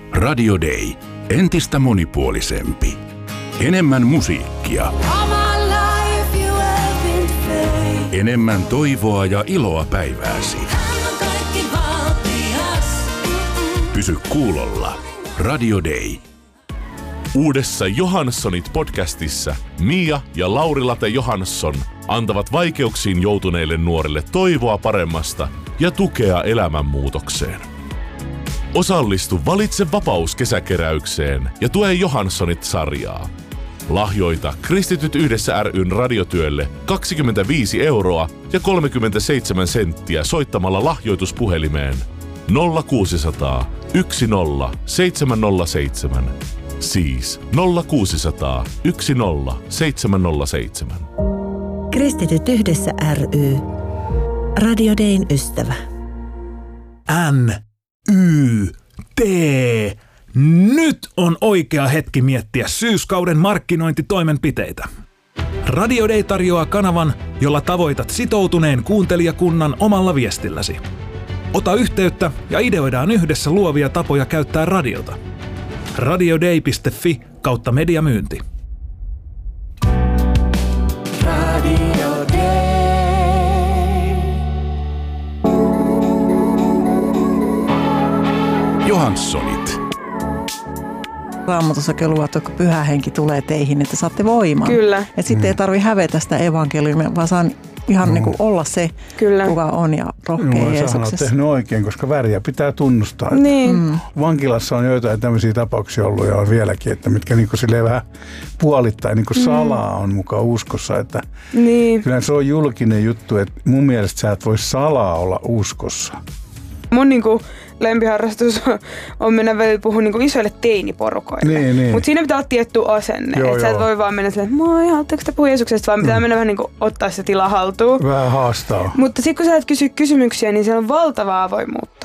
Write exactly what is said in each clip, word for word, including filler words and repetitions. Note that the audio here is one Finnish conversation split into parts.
Radio Day. Entistä monipuolisempi. Enemmän musiikkia. Enemmän toivoa ja iloa päivääsi. Pysy kuulolla. Radio Day. Uudessa Johanssonit podcastissa Mia ja Lauri-Late Johansson antavat vaikeuksiin joutuneille nuorille toivoa paremmasta ja tukea elämänmuutokseen. Osallistu Valitse vapaus -kesäkeräykseen ja tue Johanssonit-sarjaa. Lahjoita Kristityt yhdessä ry:n radiotyölle kaksikymmentäviisi euroa ja kolmekymmentäseitsemän senttiä soittamalla lahjoituspuhelimeen nolla kuusisataa yksi nolla seitsemän nolla seitsemän. Siis nolla kuusisataa yksi nolla seitsemän nolla seitsemän. Kristityt yhdessä ry. Radio Dayn ystävä. N, Y, T. Nyt on oikea hetki miettiä syyskauden markkinointitoimenpiteitä. Radio Day tarjoaa kanavan, jolla tavoitat sitoutuneen kuuntelijakunnan omalla viestilläsi. Ota yhteyttä ja ideoidaan yhdessä luovia tapoja käyttää radiota. radioday piste fi kautta mediamyynti. Radio Day. Johanssonit. Raamatussakin luvat, että pyhä henki tulee teihin, että saatte voiman. Kyllä. Että sitten mm. ei tarvitse hävetä sitä evankeliumia, vaan saa ihan mm. niin kuin olla se, Kyllä. kuka on ja rohkea no, Jeesuksessa. Olet tehnyt oikein, koska väriä pitää tunnustaa. Niin. Mm. Vankilassa on joitain tämmöisiä tapauksia ollut ja on vieläkin, että mitkä niin kuin silleen vähän puolittain niin kuin mm. salaa on mukaan uskossa. Että niin. Kyllä se on julkinen juttu, että mun mielestä sä et voi salaa olla uskossa. Mun niinku lempiharrastus on mennä välillä puhua niinku isoille teiniporukoille. Niin, niin. Mutta siinä pitää olla tietty asenne. Joo, että sä et voi vaan mennä silleen, että moi, haluatteko te puhua Jeesuksesta, vaan pitää mm. mennä vähän niinku ottaa se tila haltuun. Vähän haastaa. Mutta sitten kun sä et kysy kysymyksiä, niin siellä on valtavaa avoimuutta.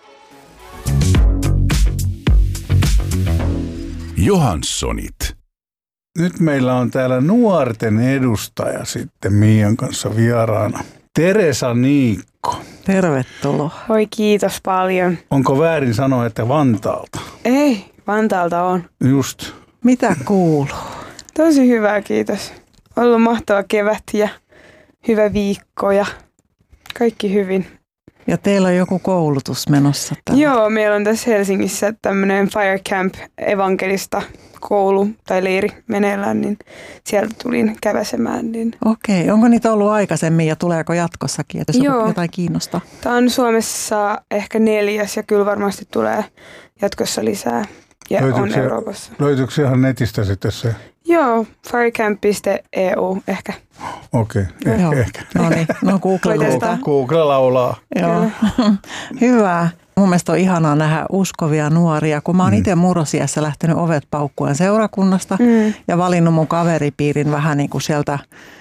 Johanssonit. Nyt meillä on täällä nuorten edustaja sitten Miian kanssa vieraana. Teresa Niikko. Tervetuloa. Oi kiitos paljon. Onko väärin sanoa, että Vantaalta? Ei, Vantaalta on. Just. Mitä kuuluu? Tosi hyvä, kiitos. Ollut mahtava kevät ja hyvä viikko ja kaikki hyvin. Ja teillä on joku koulutus menossa tällä. Joo, meillä on tässä Helsingissä tämmöinen Fire Camp evankelista koulu tai leiri meneillään, niin sieltä tulin käväsemään. Niin. Okei, onko niitä ollut aikaisemmin ja tuleeko jatkossakin, että jos Joo. jotain kiinnostaa? Tämä on Suomessa ehkä neljäs ja kyllä varmasti tulee jatkossa lisää ja löytyykö on se, Euroopassa. Löytyykö ihan netistä sitten se? Joo, firecamp piste e u ehkä. Okei, okay, eh, ehkä. No niin, no Google laulaa. Google laulaa. Joo, hyvä. Mun mielestä on ihanaa nähdä uskovia nuoria, kun mä oon mm. itse murrosiässä lähtenyt ovet paukkuen seurakunnasta mm. ja valinnut mun kaveripiirin vähän niin kuin sieltä,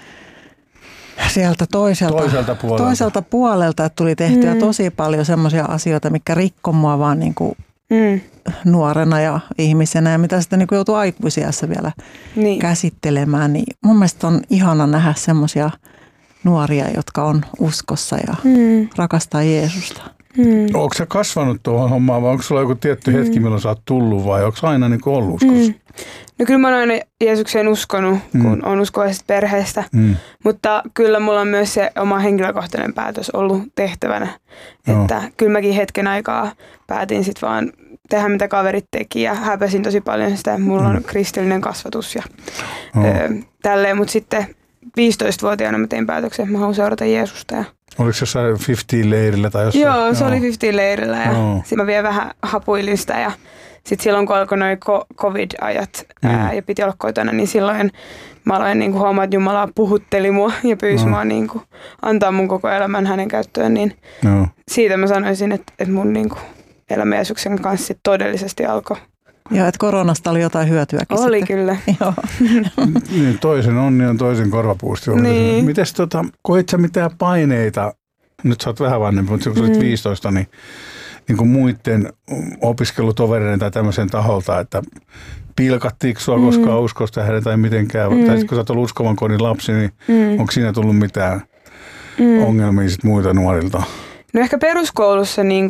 sieltä toiselta, toiselta puolelta. Toiselta puolelta, että tuli tehtyä mm. tosi paljon semmoisia asioita, mitkä rikkoi mua vaan niin kuin mm. nuorena ja ihmisenä ja mitä sitten niin kuin joutuu aikuisiässä vielä niin. käsittelemään. Niin mun mielestä on ihana nähdä semmoisia nuoria, jotka on uskossa ja mm. rakastaa Jeesusta. Hmm. Onko sä kasvanut tuohon hommaan vai onko sulla joku tietty hmm. hetki, milloin sä oot tullut vai onko aina niin kuin ollut uskossa? Hmm. No kyllä mä oon aina Jeesukseen uskonut, kun hmm. on uskovaisesta perheestä, hmm. mutta kyllä mulla on myös se oma henkilökohtainen päätös ollut tehtävänä. No. Että kyllä mäkin hetken aikaa päätin sit vaan tehdä mitä kaverit teki ja häpäsin tosi paljon sitä, että mulla hmm. on kristillinen kasvatus ja no. ö, tälleen, mutta sitten viisitoistavuotiaana mä tein päätöksen, että mä haluan seurata Jeesusta ja oliko se jossain viisikymmentä-leirillä tai jossain? Joo, se no. oli viisikymmentä-leirillä ja no. sitten mä vielä vähän hapuilin sitä ja sitten silloin kun alkoi noi covid-ajat mm. ää, ja piti olla kotona, niin silloin mä aloin niinku huomaa, että Jumala puhutteli mua ja pyysi no. mua niinku antaa mun koko elämän hänen käyttöön, niin no. siitä mä sanoisin, että, että mun niinku elämä Jeesuksen kanssa todellisesti alkoi. Joo, että koronasta oli jotain hyötyäkin Oli sitten. kyllä. Joo. Niin, toisen onni on toisen korvapuusti. Niin. Mites tota, koit sä mitään paineita, nyt sä oot vähän vanhempi, mutta kun sä olit mm. viisitoista, niin, niin kuin muiden opiskelutovereiden tai tämmöisen taholta, että pilkattiinko sua mm. koskaan uskosta hänen tai mitenkään, mm. tai sit kun sä oot ollut uskovan kodin lapsi, niin mm. onko siinä tullut mitään mm. ongelmia sit muita nuorilta? No ehkä peruskoulussa niin kuin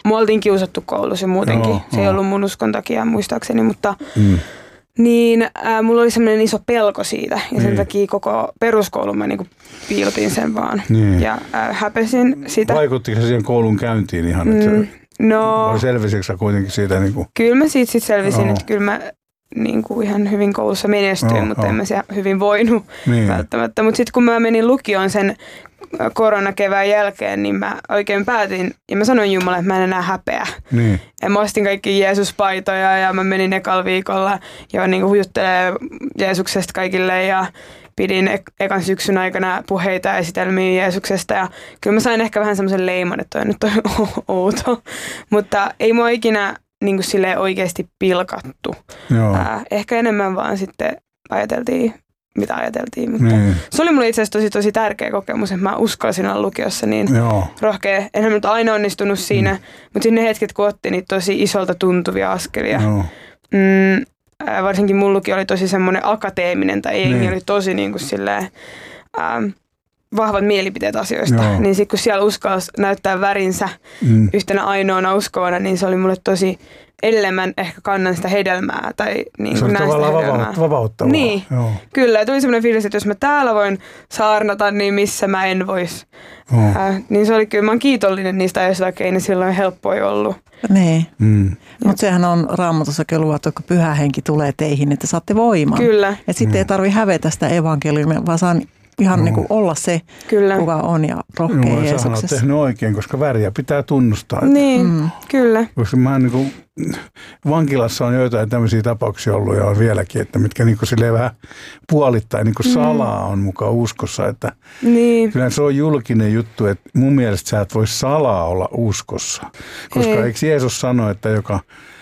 mua oltiin kiusattu koulussa muutenkin. Joo, se ei joo. ollut mun uskon takia muistaakseni, mutta Mm. niin äh, mulla oli semmoinen iso pelko siitä ja sen Niin. takia koko peruskoulun mä niinku piilotin sen vaan Niin. ja äh, häpesin sitä. Vaikuttiko se siihen koulun käyntiin ihan? Mm, Että no, vai selvisikö sä kuitenkin siitä? Niin kuin, kyllä mä siitä sit selvisin, Joo. että kyllä mä niin kuin ihan hyvin koulussa menestyin, Joo, mutta joo. en mä siellä hyvin voinut niin. välttämättä. Mutta sitten kun mä menin lukioon sen koronakevään jälkeen, niin mä oikein päätin ja mä sanoin Jumalalle, että mä en enää häpeä. Niin. Ja mä ostin kaikki Jeesus-paitoja ja mä menin ekalla viikolla ja niin kuin juttelemaan Jeesuksesta kaikille ja pidin ek- ekan syksyn aikana puheita ja esitelmiä Jeesuksesta ja kyllä mä sain ehkä vähän semmoisen leiman, että toi nyt on outo, mutta ei mua ikinä niin kuin silleen oikeasti pilkattu. Joo. Ää, ehkä enemmän vaan sitten ajateltiin, mitä ajateltiin, mutta Niin. se oli mulle itse asiassa tosi, tosi tärkeä kokemus, että mä uskalsin olla lukiossa niin Joo. rohkea. Enhän nyt aina onnistunut siinä, mm. mutta sinne hetket, kun otti niitä tosi isolta tuntuvia askelia. Joo. Mm, ää, varsinkin mun lukio oli tosi semmoinen akateeminen, tai jengi Niin. oli tosi niin kuin silleen, ää, vahvat mielipiteet asioista. Joo. Niin sitten kun siellä uskalsi näyttää värinsä Mm. yhtenä ainoana uskovana, niin se oli mulle tosi enemmän ehkä kannan sitä hedelmää. Tai niin Se kuin oli näin sitä tavallaan hedelmää. vapauttavaa. vapauttavaa. Niin. Joo. Kyllä, ja tuli semmoinen fiilis, että jos mä täällä voin saarnata, niin missä mä en vois. Joo. Äh, niin se oli kyllä, mä oon kiitollinen niistä ajoista, vaikka ei ne silloin helppoa ollut. Niin. Mm. Mutta sehän on Raamatussakin luvattu, että kun pyhä henki tulee teihin, että saatte voiman. Kyllä, Että sitten ei tarvitse hävetä sitä evankeliumia, vaan saa ihan Joo. niin kuin olla se, kyllä. kuka on ja rohkea Joo, sähän on Jeesuksessa. tehnyt oikein, koska väriä pitää tunnustaa. Että- Niin, Mm. kyllä. Koska mä niin kuin, vankilassa on joitain tämmöisiä tapauksia ollut ja on vieläkin, että mitkä niin kuin silleen vähän puolittain niin kuin salaa on mukaan uskossa. Että Niin, kyllä se on julkinen juttu, että mun mielestä sä et voi salaa olla uskossa. Koska Ei. eikö Jeesus sano, että joka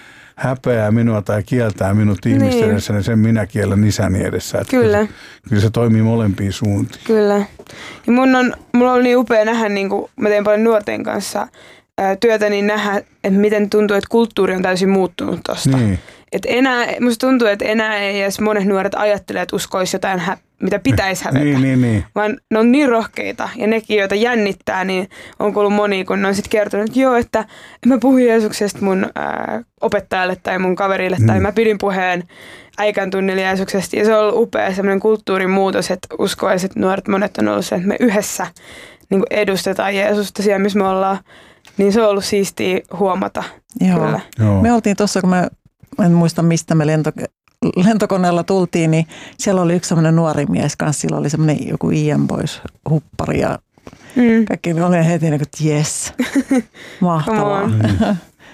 häpeää minua tai kieltää minut ihmisten Niin. edessä, niin sen minä kiellän isäni edessä. Että Kyllä. Kyllä se toimii molempiin suuntiin. kyllä. Ja mun on, mulla oli niin upea nähdä, niin kuin mä tein paljon nuorten kanssa ää, työtä, niin nähdä, että miten tuntuu, että kulttuuri on täysin muuttunut tosta. Niin. Et enää, musta tuntuu, että enää ei edes monet nuoret ajattele, että uskoisi jotain, hä- mitä pitäisi hävetä. Niin, niin, niin. Vaan ne on niin rohkeita ja nekin, joita jännittää, niin on kuullut moni, kun ne on sitten kertonut, että joo, että mä puhuin Jeesuksesta mun ää, opettajalle tai mun kaverille Mm. tai mä pidin puheen äikän tunnilla Jeesuksesta. Ja se on ollut upea semmoinen kulttuurin muutos, että uskoiset nuoret monet on ollut se, että me yhdessä niin kuin edustetaan Jeesusta siellä, missä me ollaan. Niin se on ollut siistiä huomata. Joo. Kyllä. Joo. Me oltiin tuossa, kun me, en muista mistä me lento, lentokoneella tultiin, niin siellä oli yksi semmoinen nuori mies kanssa, sillä oli semmoinen joku Ian Boys huppari ja Mm. kaikki ne oli heti niin kuin, että jes, mahtavaa. Come on.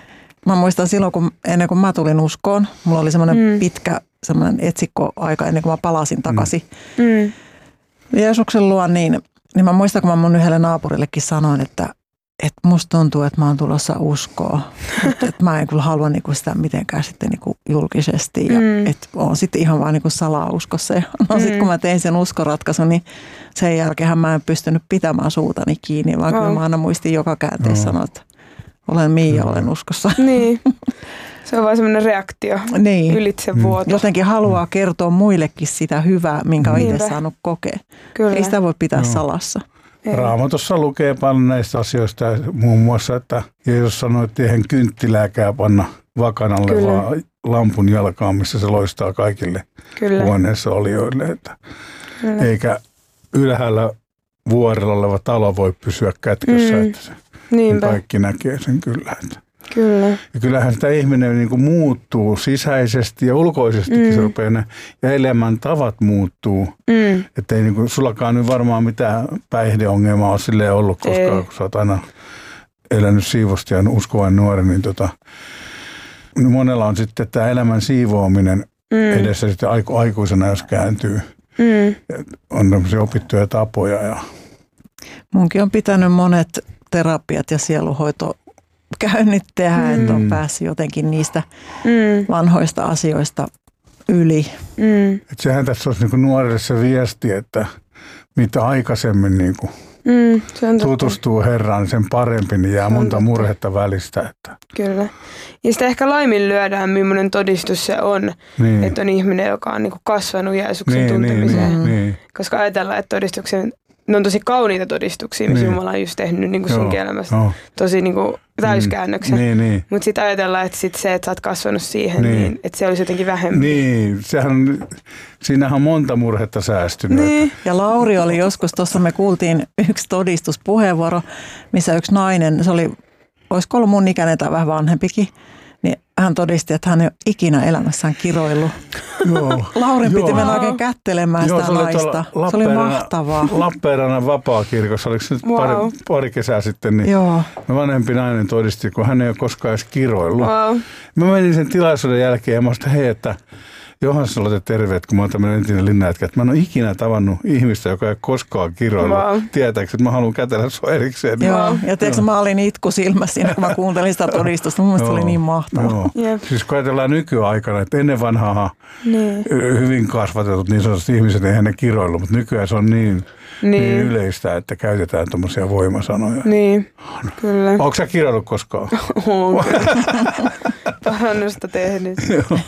Mä muistan silloin, kun, ennen kuin mä tulin uskoon, mulla oli semmoinen Mm. pitkä semmoinen etsikkoaika ennen kuin mä palasin takaisin Mm. Jeesuksen luo, niin, niin mä muistan, kun mä mun yhdelle naapurillekin sanoin, että että musta tuntuu, että mä oon tulossa uskoa. Että et mä en kyllä halua niinku sitä mitenkään sitten niinku julkisesti. Ja Mm. että oon sitten ihan vaan niinku salauskossa. Ja no Mm. sitten kun mä tein sen uskoratkaisun, niin sen jälkeen mä en pystynyt pitämään suutani kiinni. Vaan Oh. kyllä mä aina muistin joka käänteessä sanoa, että olen Miia, olen uskossa. Niin. Se on vaan semmoinen reaktio. Niin. Ylitse vuoto. Jotenkin haluaa kertoa muillekin sitä hyvää, minkä on itse Niinpä. saanut kokea. Kyllä. Ei sitä voi pitää Joo. salassa. Ei. Raamatussa lukee paljon näistä asioista, muun muassa, että Jeesus sanoi, että eihän kynttilääkään panna vakanalle, Kyllä. vaan lampun jalkaan, missä se loistaa kaikille Kyllä. huoneessa olijoille. Että Kyllä. eikä ylhäällä vuorella oleva talo voi pysyä kätkössä, Mm. että se Niinpä. kaikki näkee sen kyllä. Että. Kyllä. Ja kyllähän sitä ihminen niin kuin muuttuu sisäisesti ja ulkoisestikin Mm. se rupeaa ne, ja elämän tavat muuttuu. Mm. Että ei niin kuin, sullakaan nyt varmaan mitään päihdeongelmaa ole silleen ollut, koska Ei. kun sä oot aina elänyt siivosti ja uskovan nuori, niin tota, niin monella on sitten tämä elämän siivoaminen Mm. edessä sitten aiku, aikuisena, jos kääntyy. Mm. On tämmöisiä opittuja tapoja. Ja, Munkin on pitänyt monet terapiat ja sieluhoitokäynnit tehdä, mm. että on päässyt jotenkin niistä Mm. vanhoista asioista yli. Mm. että sehän tässä olisi niin kuin nuorille se viesti, että mitä aikaisemmin niin kuin Mm. Se on totta. tutustuu Herraan, niin sen parempi, niin jää Se on monta totta. murhetta välistä. Että, Kyllä. Ja sitten ehkä laiminlyödään, millainen todistus se on, niin, että on ihminen, joka on niinku kasvanut Jeesuksen niin, niin, tuntemiseen. niin, niin. Koska ajatellaan, että todistuksen ne on tosi kauniita todistuksia, missä niin. Jumala on just tehnyt niin kuin sunkin elämästä no. tosi niin kuin täyskäännöksen. Niin, niin. Mutta sitten ajatellaan, että sit se, että sä oot kasvanut siihen, niin. Niin, että se olisi jotenkin vähemmän. Niin, sehän, siinähän on monta murhetta säästynyt. Niin. Ja Lauri oli joskus, tuossa me kuultiin yksi todistuspuheenvuoro, missä yksi nainen, se oli, olisiko ollut mun ikäinen tai vähän vanhempikin, niin hän todisti, että hän ei ole ikinä elämässään kiroillut. Joo. Laurin piti Joo. mennä oikein kättelemään Joo, sitä se naista. Se oli mahtavaa. Lappeenrannan vapaakirkossa, oliko se nyt wow. pari, pari kesää sitten, niin Joo. vanhempi nainen todisti, kun hän ei ole koskaan edes kiroillut. Wow. Mä menin sen tilaisuuden jälkeen ja mä sanoin, hei, että Johanssonille terveet, kun mä oon tämmöinen entinen linnajätkä, että mä en ole ikinä tavannut ihmistä, joka ei koskaan kiroillut. Wow. Tietääks, että mä haluan kätellä sua erikseen. Joo, wow. ja tiedätkö, mä olin itku silmässä siinä, kun mä kuuntelin sitä todistusta. Mun mielestä se oli niin mahtavaa. Yep. Siis kun ajatellaan nykyaikana, että ennen vanhaa niin. hyvin kasvatetut niin sellaiset ihmiset, eihän ne kiroillut, mutta nykyään se on niin, niin. niin yleistä, että käytetään tommosia voimasanoja. Niin, kyllä. Onko sä kiroillut koskaan? Oon parannusta tehnyt.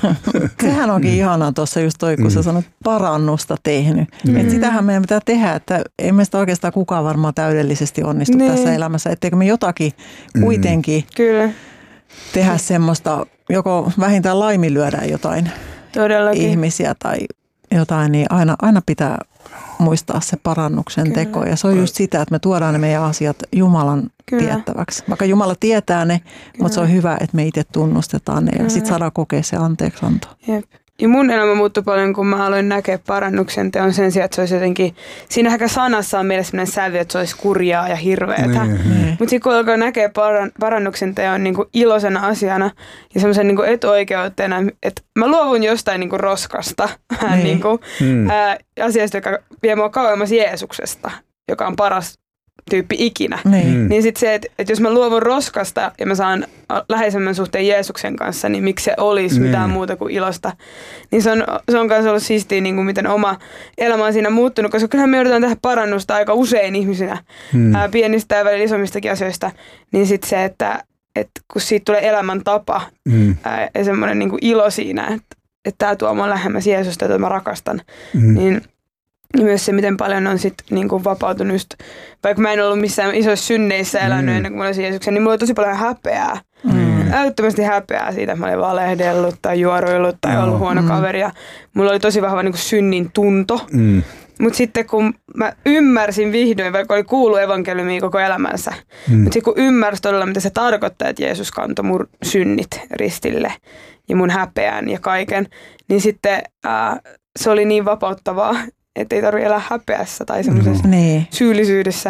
Sehän onkin mm. ihanaa tuossa just toi, kun mm. sä sanot parannusta tehnyt. Mm. Että sitähän meidän pitää tehdä, että ei meistä oikeastaan kukaan varmaan täydellisesti onnistu niin. tässä elämässä. Etteikö me jotakin mm. kuitenkin Kyllä. tehdä semmoista, joko vähintään laiminlyödä jotain Todellakin. ihmisiä tai jotain, niin aina, aina pitää muistaa se parannuksen Kyllä. teko. Ja se on just sitä, että me tuodaan ne meidän asiat Jumalan Kyllä. tiettäväksi. Vaikka Jumala tietää ne, Kyllä. mutta se on hyvä, että me itse tunnustetaan ne ja sitten saadaan kokea se anteeksianto. Jep. Ja mun elämä muuttui paljon, kun mä aloin näkeä parannuksen teon sen sijaan, että se olisi jotenkin, siinä ehkä sanassa on meillä sellainen sävy, että se olisi kurjaa ja hirveätä. Niin, niin. Mutta sitten kun alkaa näkeä paran, parannuksen teon niin kuin iloisena asiana ja semmoisen niin kuin etuoikeutena, että mä luovun jostain niin kuin roskasta, niin. niin kuin, hmm. ää, asiasta, joka vie mua kauemmas Jeesuksesta, joka on paras tyyppi ikinä. Niin, niin sitten se, että, että jos mä luovun roskasta ja mä saan läheisemmän suhteen Jeesuksen kanssa, niin miksi se olisi niin. mitään muuta kuin ilosta. Niin se on, se on kanssa ollut siistiä, niin kuin miten oma elämä on siinä muuttunut, koska kyllähän me joudutaan tehdä parannusta aika usein ihmisinä, hmm. ää, pienistä ja välillä isommistakin asioista. Niin sitten se, että, että kun siitä tulee elämäntapa hmm. ää, ja semmoinen niin kuin ilo siinä, että, että tämä tuo mua lähemmäs Jeesusta, jota mä rakastan, hmm. niin ja myös se, miten paljon on sitten niinku vapautunut just, vaikka mä en ollut missään isoissa synneissä elänyt mm. ennen kuin mä olisin Jeesuksen, niin mulla oli tosi paljon häpeää. Mm. Älyttömästi häpeää siitä, että mä olin valehdellut tai juoruillut tai no. ollut huono mm. kaveri. Ja mulla oli tosi vahva niinku synnin tunto. Mm. Mutta sitten kun mä ymmärsin vihdoin, vaikka oli kuullut evankeliumia koko elämänsä, mm. mutta sitten kun ymmärsin todella, mitä se tarkoittaa, että Jeesus kantoi mun synnit ristille ja mun häpeän ja kaiken, niin sitten ää, se oli niin vapauttavaa, että ei tarvitse elää häpeässä tai semmoisessa niin. syyllisyydessä.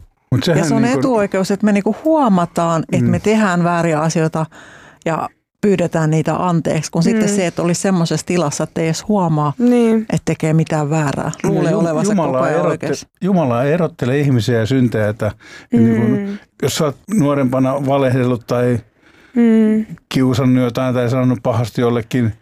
Ja se on niinku etuoikeus, että me niinku huomataan, että mm. me tehdään vääriä asioita ja pyydetään niitä anteeksi, kun mm. sitten se, että olisi semmoisessa tilassa, että ei edes huomaa, niin. että tekee mitään väärää. Luulee olevansa koko ajan oikeassa. Jumala ei erottele ihmisiä ja syntejä, että mm. niin kun, jos sä oot nuorempana valehdellut tai mm. kiusannut jotain tai sanonut pahasti jollekin